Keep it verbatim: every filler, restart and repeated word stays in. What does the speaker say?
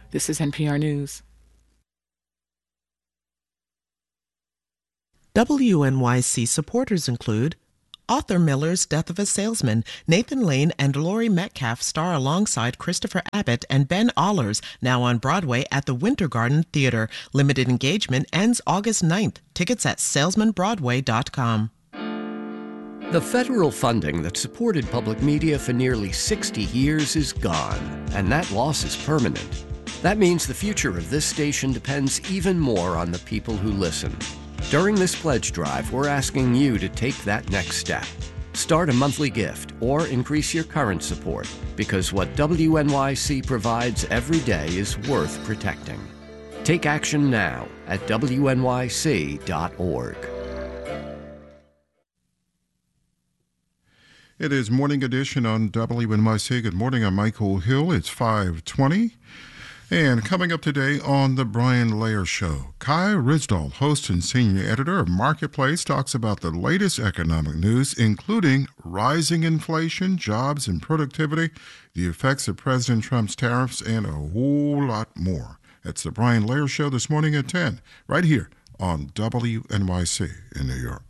This is N P R News. W N Y C supporters include Arthur Miller's Death of a Salesman. Nathan Lane and Laurie Metcalf star alongside Christopher Abbott and Ben Allers, now on Broadway at the Winter Garden Theater. Limited engagement ends August ninth. Tickets at salesman broadway dot com. The federal funding that supported public media for nearly sixty years is gone, and that loss is permanent. That means the future of this station depends even more on the people who listen. During this pledge drive, we're asking you to take that next step. Start a monthly gift or increase your current support, because what W N Y C provides every day is worth protecting. Take action now at W N Y C dot org. It is Morning Edition on W N Y C. Good morning, I'm Michael Hill. It's five twenty. And coming up today on The Brian Lair Show, Kai Ryssdal, host and senior editor of Marketplace, talks about the latest economic news, including rising inflation, jobs and productivity, the effects of President Trump's tariffs, and a whole lot more. It's The Brian Lair Show this morning at ten, right here on W N Y C in New York.